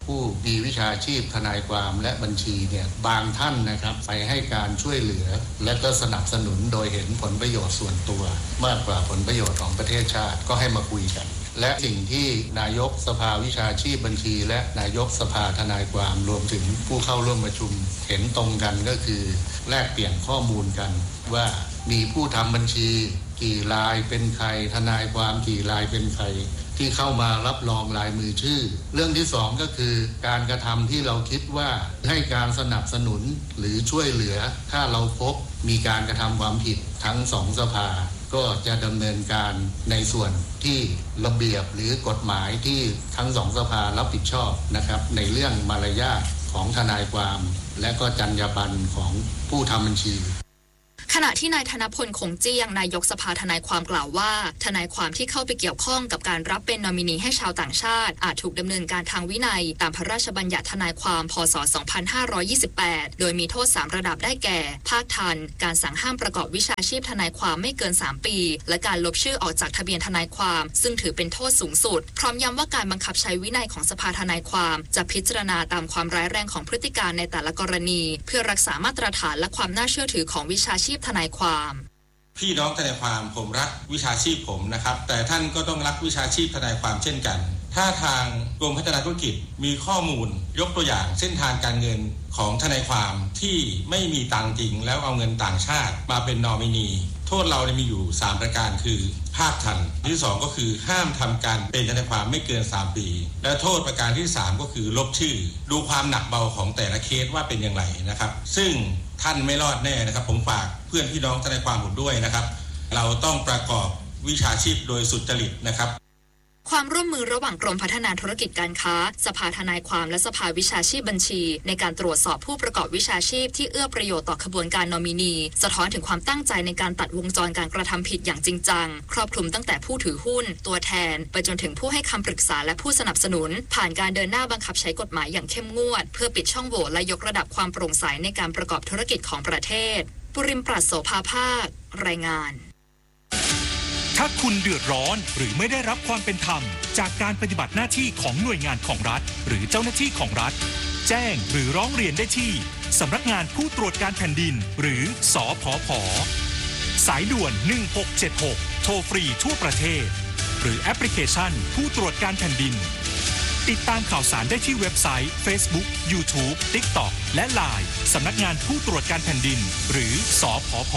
ผู้มีวิชาชีพทนายความและบัญชีเนี่ยบางท่านนะครับไปให้การช่วยเหลือและก็สนับสนุนโดยเห็นผลประโยชน์ส่วนตัวมากกว่าผลประโยชน์ของประเทศชาติก็ให้มาคุยกันและสิ่งที่นายกสภาวิชาชีพบัญชีและนายกสภาทนายความรวมถึงผู้เข้าร่วมประชุมเห็นตรงกันก็คือแลกเปลี่ยนข้อมูลกันว่ามีผู้ทำบัญชีกี่รายเป็นใครทนายความกี่รายเป็นใครที่เข้ามารับรองลายมือชื่อเรื่องที่สองก็คือการกระทำที่เราคิดว่าให้การสนับสนุนหรือช่วยเหลือถ้าเราพบมีการกระทำความผิดทั้งสองสภาก็จะดำเนินการในส่วนที่ระเบียบหรือกฎหมายที่ทั้งสองสภารับผิดชอบนะครับในเรื่องมารยาทของทนายความและก็จรรยาบรรณของผู้ทำบัญชีขณะที่นายธนพลคงเจียงนายกสภาทนายความกล่าวว่าทนายความที่เข้าไปเกี่ยวข้องกับการรับเป็นนอมินีให้ชาวต่างชาติอาจถูกดำเนินการทางวินัยตามพระราชบัญญัติทนายความพ.ศ. 2528โดยมีโทษ3ระดับได้แก่ภาคทันการสั่งห้ามประกอบวิชาชีพทนายความไม่เกิน3ปีและการลบชื่อออกจากทะเบียนทนายความซึ่งถือเป็นโทษสูงสุดพร้อมย้ำว่าการบังคับใช้วินัยของสภาทนายความจะพิจารณาตามความร้ายแรงของพฤติการในแต่ละกรณีเพื่อรักษามาตรฐานและความน่าเชื่อถือของวิชาชีพทนายความพี่น้องทนายความผมรักวิชาชีพผมนะครับแต่ท่านก็ต้องรักวิชาชีพทนายความเช่นกันถ้าทางกรมพัฒนาธุรกิจมีข้อมูลยกตัวอย่างเส้นทางการเงินของทนายความที่ไม่มีตังจริงแล้วเอาเงินต่างชาติมาเป็นนอมินีโทษเรามีอยู่3ประการคือภาคทันที่2ก็คือห้ามทำการเป็นทนายความไม่เกิน3ปีและโทษประการที่3ก็คือลบชื่อดูความหนักเบาของแต่ละเคสว่าเป็นอย่างไรนะครับซึ่งท่านไม่รอดแน่นะครับผมฝากเพื่อนพี่น้องทนายความผมด้วยนะครับเราต้องประกอบวิชาชีพโดยสุจริตนะครับความร่วมมือระหว่างกรมพัฒนาธุรกิจการค้าสภาทนายความและสภาวิชาชีพบัญชีในการตรวจสอบผู้ประกอบวิชาชีพที่เอื้อประโยชน์ต่อขบวนการนอมินีสะท้อนถึงความตั้งใจในการตัดวงจรการกระทำผิดอย่างจริงจังครอบคลุมตั้งแต่ผู้ถือหุ้นตัวแทนไปจนถึงผู้ให้คำปรึกษาและผู้สนับสนุนผ่านการเดินหน้าบังคับใช้กฎหมายอย่างเข้มงวดเพื่อปิดช่องโหว่และยกระดับความโปร่งใสในการประกอบธุรกิจของประเทศปุริมปราศโสภาภาครายงานถ้าคุณเดือดร้อนหรือไม่ได้รับความเป็นธรรมจากการปฏิบัติหน้าที่ของหน่วยงานของรัฐหรือเจ้าหน้าที่ของรัฐแจ้งหรือร้องเรียนได้ที่สำนักงานผู้ตรวจการแผ่นดินหรือสผผ.สายด่วน1676โทรฟรีทั่วประเทศหรือแอปพลิเคชันผู้ตรวจการแผ่นดินติดตามข่าวสารได้ที่เว็บไซต์ Facebook YouTube TikTok และ LINE สำนักงานผู้ตรวจการแผ่นดินหรือสผผ.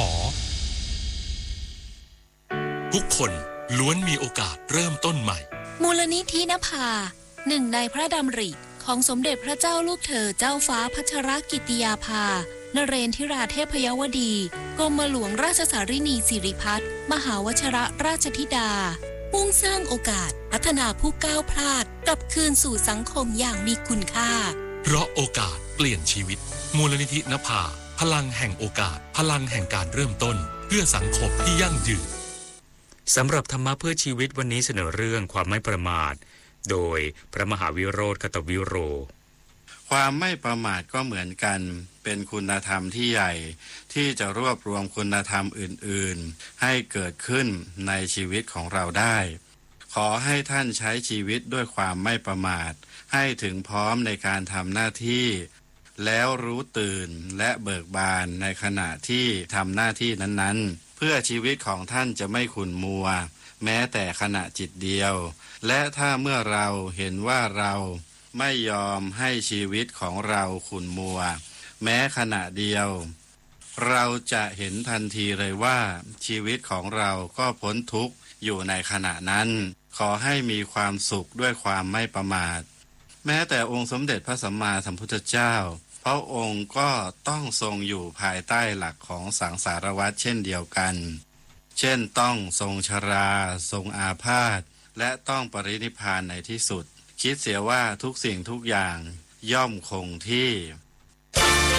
ทุกคนล้วนมีโอกาสเริ่มต้นใหม่มูลนิธินภาหนึ่งในพระดำริของสมเด็จพระเจ้าลูกเธอเจ้าฟ้าพัชรกิติยาภานเรนทิราเทพยวดีกรมหลวงราชสารินีสิริพัฒน์มหาวชิรราชธิดามุ่งสร้างโอกาสพัฒนาผู้ก้าวพลาดกลับคืนสู่สังคมอย่างมีคุณค่าเพราะโอกาสเปลี่ยนชีวิตมูลนิธินภาพลังแห่งโอกาสพลังแห่งการเริ่มต้นเพื่อสังคมที่ยั่งยืนสำหรับธรรมะเพื่อชีวิตวันนี้เสนอเรื่องความไม่ประมาทโดยพระมหาวิโรจน์กตวิโรความไม่ประมาทก็เหมือนกันเป็นคุณธรรมที่ใหญ่ที่จะรวบรวมคุณธรรมอื่นๆให้เกิดขึ้นในชีวิตของเราได้ขอให้ท่านใช้ชีวิตด้วยความไม่ประมาทให้ถึงพร้อมในการทำหน้าที่แล้วรู้ตื่นและเบิกบานในขณะที่ทำหน้าที่นั้นๆเพื่อชีวิตของท่านจะไม่ขุ่นมัวแม้แต่ขณะจิตเดียวและถ้าเมื่อเราเห็นว่าเราไม่ยอมให้ชีวิตของเราขุ่นมัวแม้ขณะเดียวเราจะเห็นทันทีเลยว่าชีวิตของเราก็พ้นทุกข์อยู่ในขณะนั้นขอให้มีความสุขด้วยความไม่ประมาทแม้แต่องค์สมเด็จพระสัมมาสัมพุทธเจ้าพระองค์ก็ต้องทรงอยู่ภายใต้หลักของสังสารวัฏเช่นเดียวกันเช่นต้องทรงชราทรงอาพาธและต้องปรินิพพานในที่สุดคิดเสียว่าทุกสิ่งทุกอย่างย่อมคงที่